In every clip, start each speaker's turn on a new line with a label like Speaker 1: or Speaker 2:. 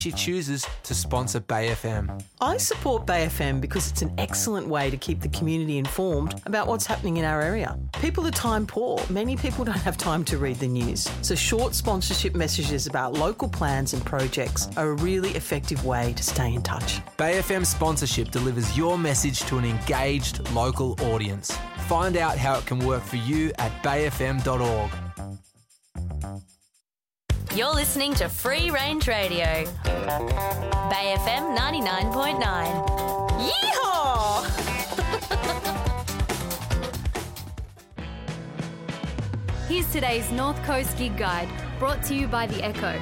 Speaker 1: she chooses to sponsor Bay FM.
Speaker 2: I support Bay FM because it's an excellent way to keep the community informed about what's happening in our area. People are time poor. Many people don't have time to read the news. So short sponsorship messages about local plans and projects are a really effective way to stay in touch.
Speaker 1: Bay FM sponsorship delivers your message to an engaged local audience. Find out how it can work for you at bayfm.org.
Speaker 3: You're listening to Free Range Radio. Bay FM 99.9.
Speaker 2: Yeehaw!
Speaker 4: Here's today's North Coast Gig Guide, brought to you by The Echo.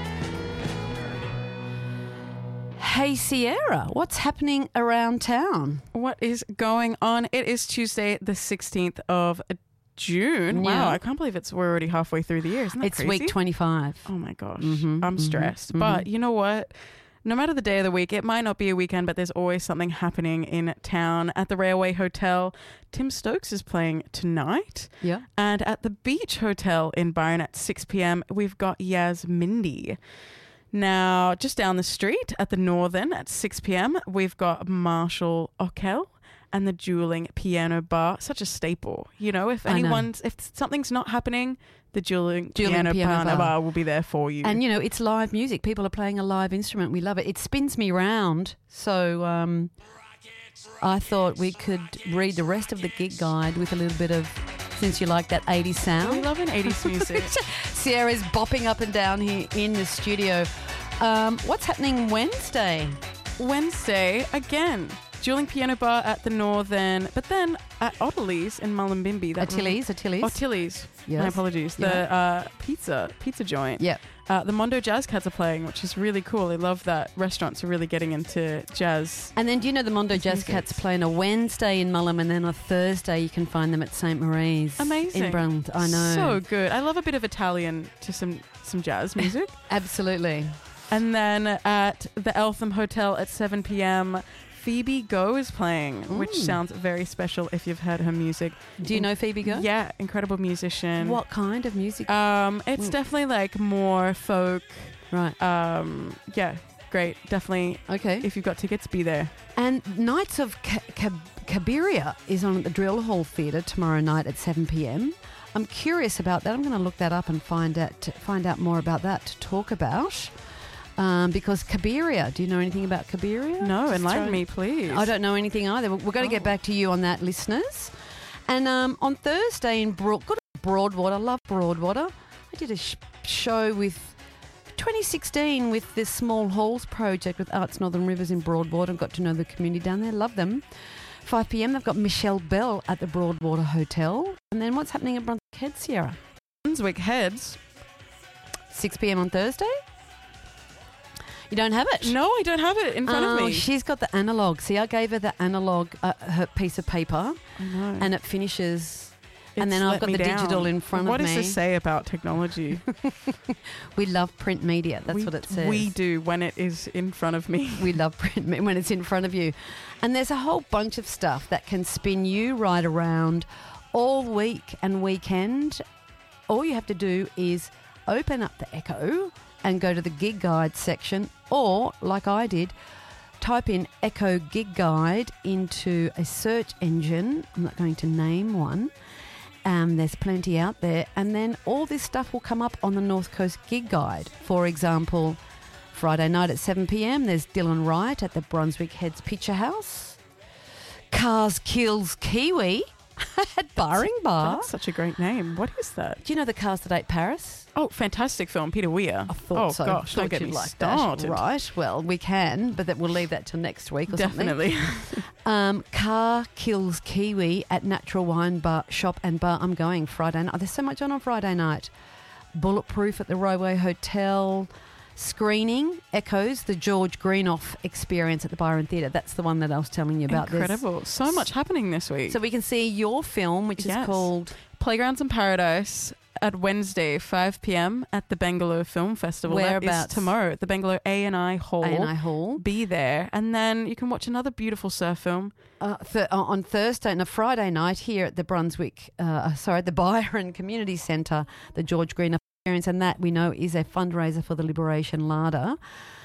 Speaker 5: Hey Sierra, what's happening around town?
Speaker 6: What is going on? It is Tuesday, the 16th of June.
Speaker 5: Yeah.
Speaker 6: Wow, I can't believe we're already halfway through the year. Isn't that
Speaker 5: It's
Speaker 6: crazy?
Speaker 5: week 25.
Speaker 6: Oh my gosh,
Speaker 5: Mhm,
Speaker 6: I'm stressed. But you know what? No matter the day of the week, it might not be a weekend, but there's always something happening in town. At the Railway Hotel, Tim Stokes is playing tonight.
Speaker 5: Yeah.
Speaker 6: And at the Beach Hotel in Byron at 6 p.m, we've got Yaz Mindy. Now, just down the street at the Northern at 6 p.m, we've got Marshall Ockel and the Dueling Piano Bar. Such a staple. You know, if something's not happening, the Dueling Piano Bar will be there for you.
Speaker 5: And, you know, it's live music. People are playing a live instrument. We love it. It spins me round. So I thought we could read the rest of the gig guide with a little bit of, since you like that 80s sound.
Speaker 6: We love an 80s music.
Speaker 5: Sierra's bopping up and down here in the studio. What's happening Wednesday?
Speaker 6: Wednesday, again, Dueling Piano Bar at the Northern, but then at Ottily's in Mullumbimby. Ottily's.
Speaker 5: Yes.
Speaker 6: My apologies.
Speaker 5: Yeah.
Speaker 6: The pizza joint.
Speaker 5: Yep.
Speaker 6: The Mondo Jazz Cats are playing, which is really cool. I love that restaurants are really getting into jazz.
Speaker 5: And then do you know the Mondo Jazz Cats play on a Wednesday in Mullum, and then on a Thursday you can find them at St. Marie's.
Speaker 6: Amazing.
Speaker 5: In Brunt. I know.
Speaker 6: So good. I love a bit of Italian to some jazz music.
Speaker 5: Absolutely.
Speaker 6: And then at the Eltham Hotel at 7 p.m, Phoebe Go is playing, which sounds very special if you've heard her music.
Speaker 5: Do you know Phoebe Go?
Speaker 6: Yeah, incredible musician.
Speaker 5: What kind of music?
Speaker 6: It's definitely like more folk.
Speaker 5: Right.
Speaker 6: Yeah, great. Definitely.
Speaker 5: Okay.
Speaker 6: If you've got tickets, be there.
Speaker 5: And Nights of Cabiria is on at the Drill Hall Theatre tomorrow night at 7 p.m. I'm curious about that. I'm going to look that up and find out more about that to talk about. Because Cabiria, do you know anything about Cabiria?
Speaker 6: No, enlighten me, please.
Speaker 5: I don't know anything either. We're going to get back to you on that, listeners. And on Thursday in Broadwater, love Broadwater. I did a show with 2016 with this Small Halls project with Arts Northern Rivers in Broadwater and got to know the community down there. Love them. 5 p.m, they've got Michelle Bell at the Broadwater Hotel. And then what's happening at Brunswick Heads, Sierra?
Speaker 6: Brunswick Heads.
Speaker 5: 6 p.m. on Thursday? You don't have it?
Speaker 6: No, I don't have it in front of me.
Speaker 5: She's got the analogue. See, I gave her the analogue, her piece of paper,
Speaker 6: I know.
Speaker 5: and it finishes.
Speaker 6: It's
Speaker 5: and then I've
Speaker 6: let
Speaker 5: got
Speaker 6: me
Speaker 5: the
Speaker 6: down.
Speaker 5: digital in front
Speaker 6: What
Speaker 5: of me.
Speaker 6: does this say about technology?
Speaker 5: We love print media. That's what it says.
Speaker 6: We do when it is in front of me.
Speaker 5: We love print when it's in front of you. And there's a whole bunch of stuff that can spin you right around all week and weekend. All you have to do is open up the Echo and go to the gig guide section, or, like I did, type in Echo Gig Guide into a search engine. I'm not going to name one. There's plenty out there. And then all this stuff will come up on the North Coast Gig Guide. For example, Friday night at 7 p.m, there's Dylan Wright at the Brunswick Heads Picture House. Cars Kills Kiwi at Barring Bar.
Speaker 6: That's such a great name. What is that?
Speaker 5: Do you know the Cars That Ate Paris?
Speaker 6: Oh, fantastic film. Peter Weir.
Speaker 5: I thought so.
Speaker 6: Gosh, don't get me started.
Speaker 5: That. Right. Well, we can, but we'll leave that till next week or
Speaker 6: Definitely.
Speaker 5: something. Car Kills Kiwi at Natural Wine Bar Shop and Bar. I'm going Friday night. There's so much on Friday night. Bulletproof at the Railway Hotel. Screening echoes the George Greenough experience at the Byron Theatre. That's the one that I was telling you about.
Speaker 6: Incredible. So much happening this week.
Speaker 5: So we can see your film, which is called
Speaker 6: Playgrounds in Paradise, at Wednesday, 5 p.m. at the Bangalore Film Festival.
Speaker 5: Whereabouts?
Speaker 6: That is tomorrow at the Bangalore A&I Hall.
Speaker 5: A&I Hall.
Speaker 6: Be there. And then you can watch another beautiful surf film.
Speaker 5: On Thursday and a Friday night here at the the Byron Community Centre, the George Greenough experience, and that we know is a fundraiser for the Liberation Larder.